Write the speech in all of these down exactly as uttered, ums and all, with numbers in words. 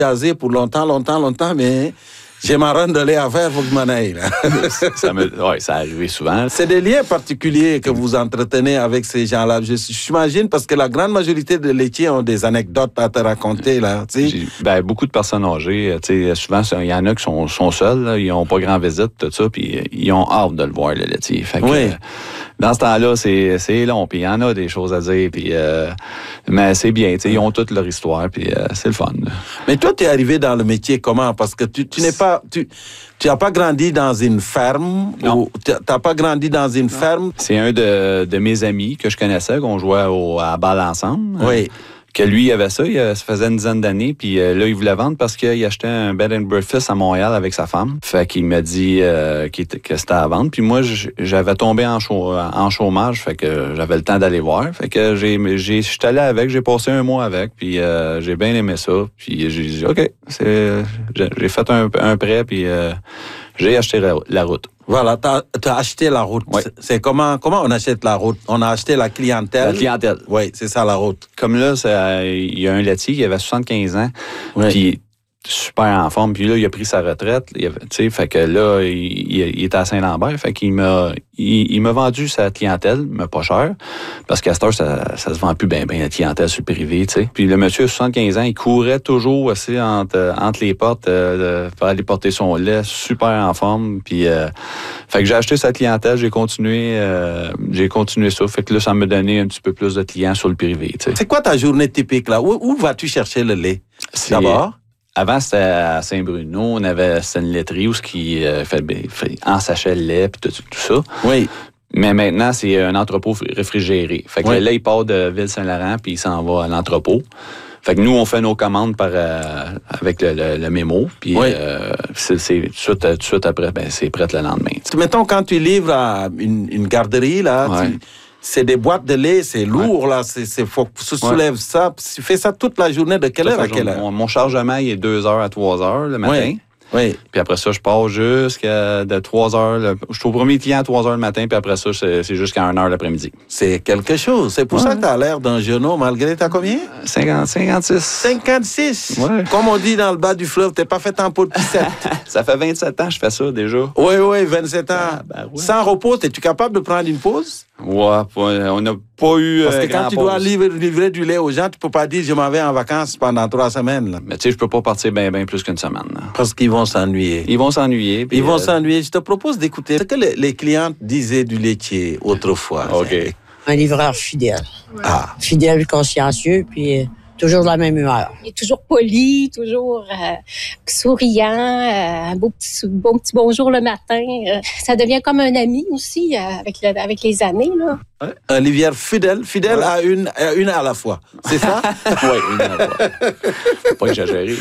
jasé pour longtemps, longtemps, longtemps, mais j'ai ma run de lait à faire, il faut que je m'en aille. Là. ça, me, ouais, ça arrive souvent. C'est des liens particuliers que vous entretenez avec ces gens-là. Je, j'imagine, parce que la grande majorité des laitiers ont des anecdotes à te raconter. Là, ben, beaucoup de personnes âgées, souvent, il y en a qui sont, sont seuls, là, ils n'ont pas grand visite, tout ça, puis ils ont hâte de le voir, le laitier. Fait que, oui. euh, dans ce temps-là, c'est, c'est long, puis il y en a des choses à dire, puis, euh, mais c'est bien, ils ont toute leur histoire, puis euh, c'est le fun. Mais toi, tu es arrivé dans le métier comment? Parce que tu, tu n'es pas... Tu, tu n'as pas grandi dans une ferme? Non. Ou tu n'as pas grandi dans une non. ferme? C'est un de, de mes amis que je connaissais, qu'on jouait au, à la balle ensemble. Oui. Que lui, il avait ça, il, ça faisait une dizaine d'années, puis euh, là, il voulait vendre parce qu'il achetait un bed and breakfast à Montréal avec sa femme. Fait qu'il m'a dit euh, qu'il était, que c'était à vendre. Puis moi, j'avais tombé en, chau- en chômage, fait que j'avais le temps d'aller voir. Fait que j'ai, j'ai, j'étais allé avec, j'ai passé un mois avec, puis euh, j'ai bien aimé ça. Puis j'ai dit, OK, c'est, j'ai, j'ai fait un, un prêt, puis euh, j'ai acheté la, la route. Voilà, tu as acheté la route. Oui. C'est comment, comment on achète la route? On a acheté la clientèle. La clientèle. Oui, c'est ça la route. Comme là, il y a un laitier qui avait soixante-quinze ans, oui. puis super en forme, puis là, il a pris sa retraite, tu sais, fait que là, il, il était à Saint-Lambert, fait qu'il m'a, il, il m'a vendu sa clientèle, mais pas cher, parce qu'à cette heure, ça, ça se vend plus bien, bien, la clientèle sur le privé, tu sais. Puis le monsieur, soixante-quinze ans, il courait toujours aussi entre, entre les portes euh, pour aller porter son lait, super en forme, puis euh, fait que j'ai acheté sa clientèle, j'ai continué, euh, j'ai continué ça, fait que là, ça me donnait un petit peu plus de clients sur le privé, tu sais. C'est quoi ta journée typique, là? Où, où vas-tu chercher le lait? C'est... D'abord? Avant, c'était à Saint-Bruno. On avait c'était une laiterie où ce qui euh, fait, fait en sachet le lait puis tout, tout ça. Oui. Mais maintenant, c'est un entrepôt réfrigéré. Fait que oui. le lait, il part de Ville-Saint-Laurent puis il s'en va à l'entrepôt. Fait que nous, on fait nos commandes par euh, avec le, le, le mémo. Puis oui. euh, c'est, c'est tout de suite, tout de suite après, ben, c'est prêt le lendemain. T'sais. Mettons, quand tu livres à une, une garderie, là, ouais. tu... c'est des boîtes de lait, c'est lourd, ouais. là. C'est, c'est, faut que tu soulèves ouais. ça. Tu fais ça toute la journée, de quelle toute heure à quelle heure? Mon, mon chargement, il est deux heures à trois heures le matin. Oui. Oui. Puis après ça, je pars jusqu'à de trois heures. Le, je suis au premier client à trois heures le matin, puis après ça, c'est, c'est jusqu'à une heure l'après-midi. C'est quelque chose. C'est pour ouais. ça que tu as l'air d'un genou, malgré t'as combien? cinquante, cinquante-six. cinquante-six? Ouais. Comme on dit dans le bas du fleuve, t'es pas fait en peau de piscette. Ça fait vingt-sept ans que je fais ça déjà. Oui, oui, vingt-sept ans. Ah, ben ouais. Sans repos, es-tu capable de prendre une pause? Ouais, on n'a pas eu. Parce que euh, quand tu pause. dois livrer, livrer du lait aux gens, tu peux pas dire je m'en vais en vacances pendant trois semaines. Là. Mais tu sais, je peux pas partir bien, bien plus qu'une semaine. Là. Parce qu'ils vont s'ennuyer. Ils vont s'ennuyer. Ils vont euh... s'ennuyer. Je te propose d'écouter ce que les, les clientes disaient du laitier autrefois. OK. Un livreur fidèle. Ouais. Ah. Fidèle, consciencieux, puis toujours de la même humeur. Il est toujours poli, toujours euh, souriant, euh, un beau petit, bon petit bonjour le matin. Euh, ça devient comme un ami aussi euh, avec, le, avec les années. Là. Ouais. Un livreur fidèle, fidèle ouais. à, une, à une à la fois. C'est ça? Oui, une à la fois. Faut pas exagérer.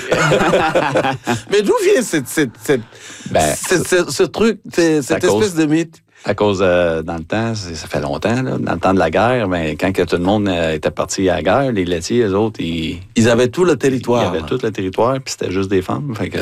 Mais d'où vient cette, cette, cette, ben, cette, ce, ce truc, cette, cette espèce cause... de mythe? À cause, euh, dans le temps, ça fait longtemps, là, dans le temps de la guerre, ben, quand que tout le monde euh, était parti à la guerre, les laitiers, eux autres, ils... Ils avaient tout le territoire. Ils avaient là. tout le territoire, puis c'était juste des femmes, fait que...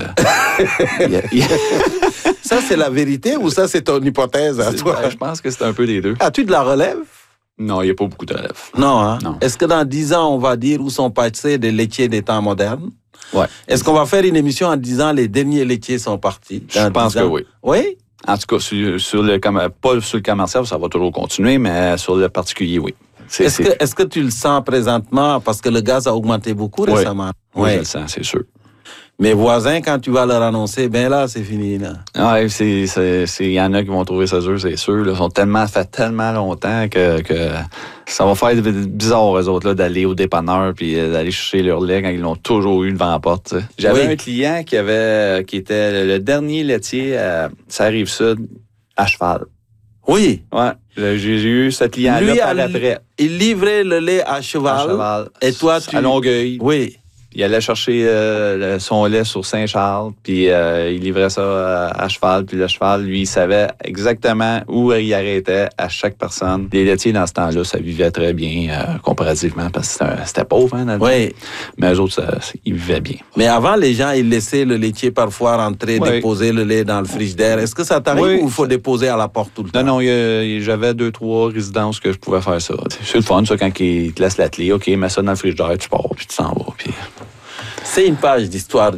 Ça, c'est la vérité ou ça, c'est ton hypothèse à toi? Ben, je pense que c'est un peu des deux. As-tu de la relève? Non, il n'y a pas beaucoup de relève. Non, hein? Non. Est-ce que dans dix ans, on va dire où sont passés des laitiers des temps modernes? Ouais. Est-ce qu'on va faire une émission en disant les derniers laitiers sont partis? Je pense que oui. Oui? En tout cas, sur, sur le, pas sur le commercial, ça va toujours continuer, mais sur le particulier, oui. C'est, est-ce, c'est... Que, est-ce que tu le sens présentement parce que le gaz a augmenté beaucoup oui. récemment? Oui, oui, je le sens, c'est sûr. Mes voisins, quand tu vas leur annoncer, ben là, c'est fini, là. Oui, c'est, c'est, c'est, il y en a qui vont trouver ça dur, c'est sûr. Là. Ils sont tellement, fait tellement longtemps que, que ça va faire bizarre, eux autres, là, d'aller au dépanneur puis d'aller chercher leur lait quand ils l'ont toujours eu devant la porte. T'sais. J'avais oui. un client qui avait, qui était le dernier laitier à Rive-Sud à cheval. Oui. Ouais. J'ai, j'ai eu ce client-là Lui, par à, après. Il livrait le lait à cheval. À cheval. Et toi, tu... À Longueuil. Oui. Il allait chercher euh, son lait sur Saint-Charles, puis euh, il livrait ça à, à cheval, puis le cheval, lui, il savait exactement où il arrêtait à chaque personne. Les laitiers, dans ce temps-là, ça vivait très bien, euh, comparativement, parce que c'était, c'était pauvre, hein, dans le oui. temps. Mais eux autres, ça, ils vivaient bien. Mais avant, les gens, ils laissaient le laitier parfois rentrer, oui. déposer le lait dans le frigidaire. Est-ce que ça t'arrive oui. ou il faut déposer à la porte tout le temps? Non, non, il y a, j'avais deux, trois résidences que je pouvais faire ça. C'est le fun, ça, quand ils te laissent la clé. OK, mets ça dans le frigidaire, tu pars, puis tu t'en vas, puis... C'est une page d'histoire